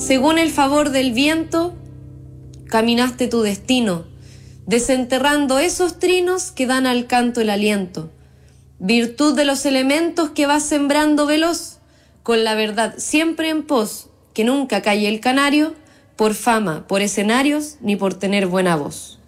según el favor del viento, caminaste tu destino, desenterrando esos trinos que dan al canto el aliento. Virtud de los elementos que vas sembrando veloz, con la verdad siempre en pos, que nunca calle el canario, por fama, por escenarios, ni por tener buena voz.